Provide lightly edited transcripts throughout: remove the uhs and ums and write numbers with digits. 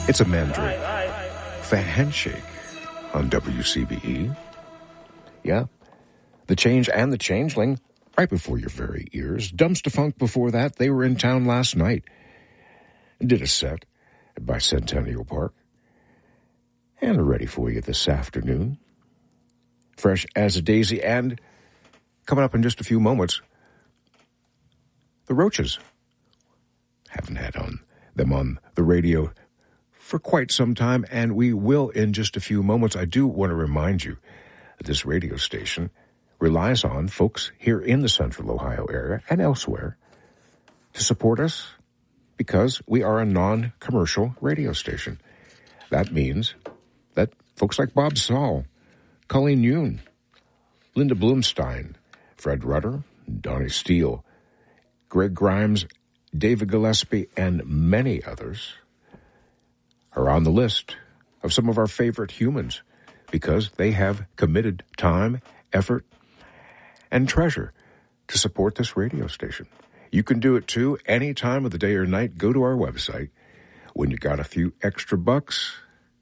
It's a Mandrake. Fat Handshake on WCBE. Yeah, The Change and the Changeling right before your very ears. Dumpster Funk before that. They were in town last night. Did a set at Bicentennial Park. And ready for you this afternoon. Fresh as a daisy. And coming up in just a few moments, the Roaches. Haven't had them on the radio for quite some time, and we will in just a few moments. I do want to remind you that this radio station relies on folks here in the Central Ohio area and elsewhere to support us because we are a non-commercial radio station. That means that folks like Bob Saul, Colleen Yoon, Linda Bloomstein, Fred Rudder, Donnie Steele, Greg Grimes, David Gillespie, and many others are on the list of some of our favorite humans because they have committed time, effort, and treasure to support this radio station. You can do it too any time of the day or night. Go to our website. When you got a few extra bucks,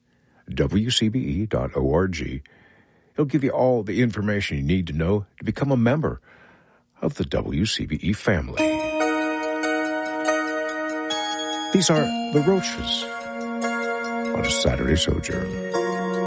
WCBE.org. It'll give you all the information you need to know to become a member of the WCBE family. These are the Roaches on a Saturday Sojourn.